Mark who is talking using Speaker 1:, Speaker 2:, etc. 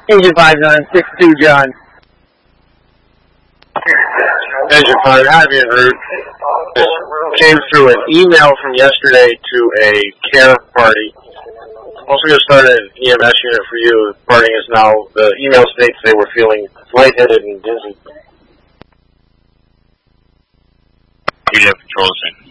Speaker 1: Engine 5962, John.
Speaker 2: Engine 5, have you heard? This came through an email from yesterday to a care party. Also going to start an EMS unit for you. The party is now, the email states they were feeling lightheaded and dizzy.
Speaker 3: PDF control scene.